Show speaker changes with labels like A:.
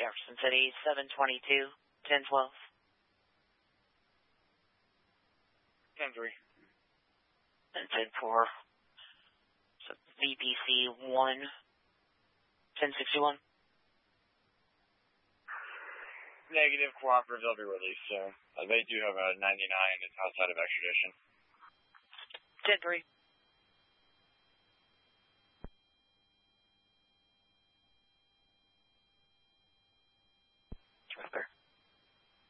A: Jefferson City, 722, 1012.
B: 10-3.
A: And 10-4. So VPC 1, 1061.
B: Negative, cooperatives, they'll be released soon. They do have a 99, it's outside of extradition.
A: 10-3.